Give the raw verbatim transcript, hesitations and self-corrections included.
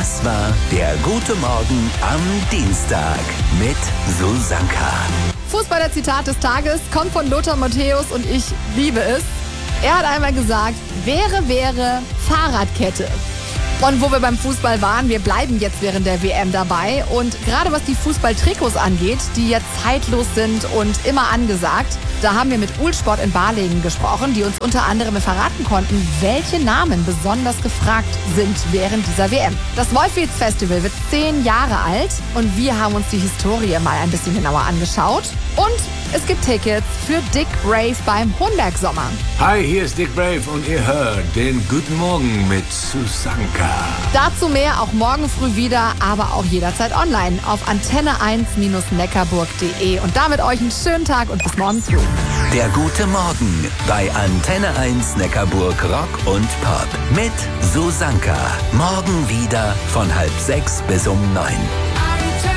Das war der Gute Morgen am Dienstag mit Susanka. Fußballer-Zitat des Tages kommt von Lothar Matthäus und ich liebe es. Er hat einmal gesagt, wäre, wäre Fahrradkette. Und wo wir beim Fußball waren, wir bleiben jetzt während der W M dabei. Und gerade was die Fußballtrikots angeht, die jetzt zeitlos sind und immer angesagt, da haben wir mit Uhlsport in Balingen gesprochen, die uns unter anderem verraten konnten, welche Namen besonders gefragt sind während dieser W M. Das Wolffieds Festival wird zehn Jahre alt und wir haben uns die Historie mal ein bisschen genauer angeschaut. Und es gibt Tickets für Dick Brave beim Honberg Sommer. Hi, hier ist Dick Brave und ihr hört den Guten Morgen mit Susanka. Dazu mehr auch morgen früh wieder, aber auch jederzeit online auf antenne eins neckarburg punkt de. Und damit euch einen schönen Tag und bis morgen früh. Der Gute Morgen bei Antenne eins Neckarburg Rock und Pop mit Susanka. Morgen wieder von halb sechs bis um neun.